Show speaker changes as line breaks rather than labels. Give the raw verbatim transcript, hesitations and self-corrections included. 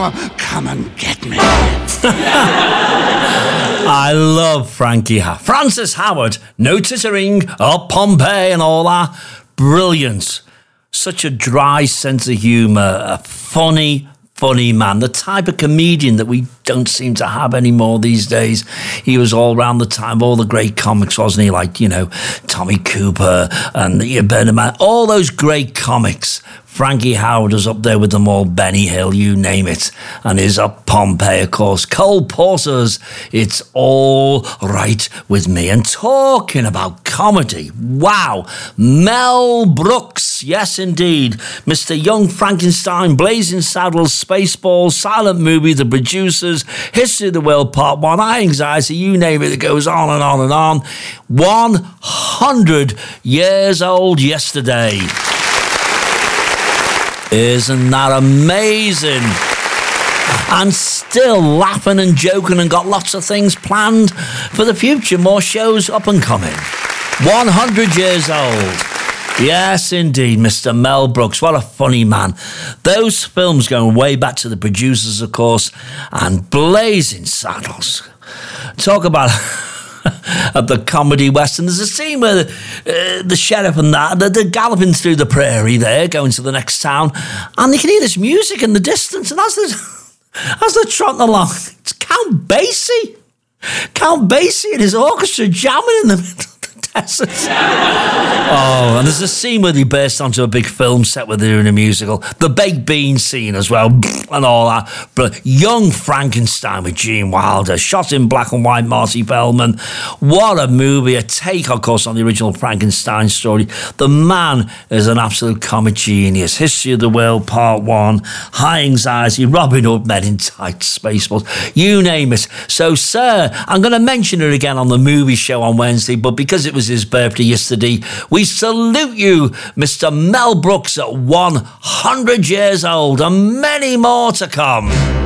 come and get me.
I love Frankie Howard. Francis Howard, no tittering, up Pompeii and all that. Brilliant. Such a dry sense of humour, a funny, funny man, the type of comedian that we don't seem to have anymore these days. He was all around the time of all the great comics, wasn't he? Like, you know, Tommy Cooper and the Bernard Man, all those great comics. Frankie Howard was up there with them all, Benny Hill, you name it, and is up Pompeii, of course. Cole Porter's It's All Right With Me. And talking about comedy, wow, Mel Brooks, yes indeed, Mister Young Frankenstein, Blazing Saddles, Spaceballs, Silent Movie, The Producers, History of the World Part one, High Anxiety, you name it, it goes on and on and on. one hundred years old yesterday. Isn't that amazing? And still laughing and joking and got lots of things planned for the future. More shows up and coming. one hundred years old. Yes, indeed, Mister Mel Brooks. What a funny man. Those films going way back to The Producers, of course, and Blazing Saddles. Talk about... at the comedy western. There's a scene where the, uh, the sheriff and that, they're, they're galloping through the prairie there, going to the next town, and you can hear this music in the distance, and as they're, as they're trotting along, it's Count Basie. Count Basie and his orchestra jamming in the middle of the desert. Oh, and there's a scene where they burst onto a big film set where they're in a musical. The baked bean scene as well, and all that. But Young Frankenstein with Gene Wilder, shot in black and white, Marty Feldman. What a movie, a take, of course, on the original Frankenstein story. The man is an absolute comic genius. History of the World Part one, High Anxiety, Robin Hood, Men in Tights, Spaceballs, you name it. So, sir, I'm going to mention it again on the movie show on Wednesday, but because it was his birthday yesterday, we salute you, Mister Mel Brooks, at one hundred years old, and many more to come.